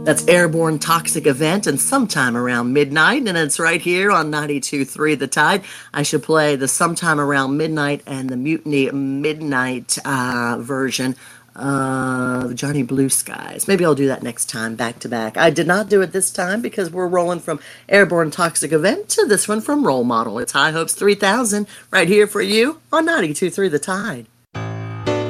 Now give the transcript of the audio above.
That's Airborne Toxic Event and Sometime Around Midnight, and it's right here on 92.3 The Tide. I should play the Sometime Around Midnight and the Mutiny Midnight version of Johnny Blue Skies. Maybe I'll do that next time, back to back. I did not do it this time because we're rolling from Airborne Toxic Event to this one from Role Model. It's High Hopes 3000 right here for you on 92.3 The Tide.